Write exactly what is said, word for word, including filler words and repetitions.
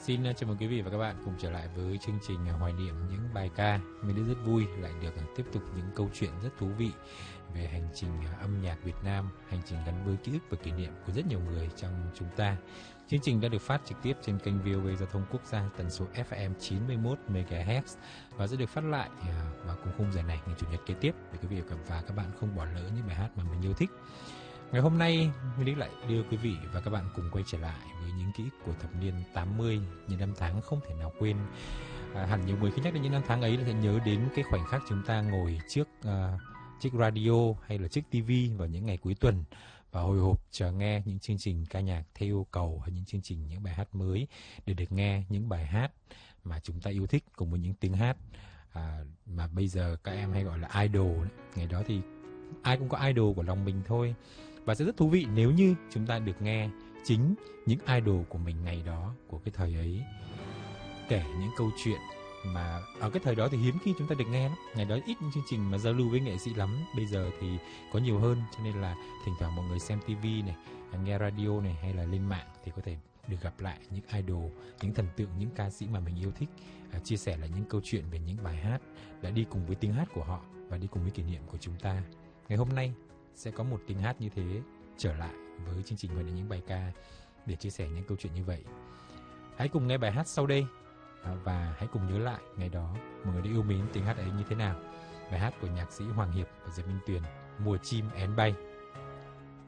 Xin chào mừng quý vị và các bạn cùng trở lại với chương trình hoài niệm những bài ca. Mình rất vui lại được tiếp tục những câu chuyện rất thú vị về hành trình âm nhạc Việt Nam, hành trình gắn với ký ức và kỷ niệm của rất nhiều người trong chúng ta. Chương trình đã được phát trực tiếp trên kênh vê o vê Giao thông Quốc gia tần số ép em chín mươi mốt mê ga héc và sẽ được phát lại vào cùng khung giờ này ngày Chủ nhật kế tiếp để quý vị và các bạn không bỏ lỡ những bài hát mà mình yêu thích. Ngày hôm nay, Minh lại đưa quý vị và các bạn cùng quay trở lại với những ký ức của thập niên tám mươi, những năm tháng không thể nào quên. À, hẳn nhiều người khi nhắc đến những năm tháng ấy sẽ nhớ đến cái khoảnh khắc chúng ta ngồi trước uh, chiếc radio hay là chiếc tivi vào những ngày cuối tuần và hồi hộp chờ nghe những chương trình ca nhạc theo yêu cầu hay những chương trình, những bài hát mới để được nghe những bài hát mà chúng ta yêu thích cùng với những tiếng hát à, mà bây giờ các em hay gọi là idol đấy. Ngày đó thì ai cũng có idol của lòng mình thôi. Và sẽ rất thú vị nếu như chúng ta được nghe chính những idol của mình ngày đó, của cái thời ấy, kể những câu chuyện mà ở cái thời đó thì hiếm khi chúng ta được nghe lắm. Ngày đó ít những chương trình mà giao lưu với nghệ sĩ lắm. Bây giờ thì có nhiều hơn, cho nên là thỉnh thoảng mọi người xem tivi này, nghe radio này hay là lên mạng thì có thể được gặp lại những idol, những thần tượng, những ca sĩ mà mình yêu thích, à, chia sẻ lại những câu chuyện về những bài hát đã đi cùng với tiếng hát của họ và đi cùng với kỷ niệm của chúng ta. Ngày hôm nay sẽ có một tiếng hát như thế trở lại với chương trình Hoài niệm những bài ca để chia sẻ những câu chuyện như vậy. Hãy cùng nghe bài hát sau đây và hãy cùng nhớ lại ngày đó mọi người đã yêu mến tiếng hát ấy như thế nào. Bài hát của nhạc sĩ Hoàng Hiệp và Diệp Minh Tuyền, Mùa chim én bay.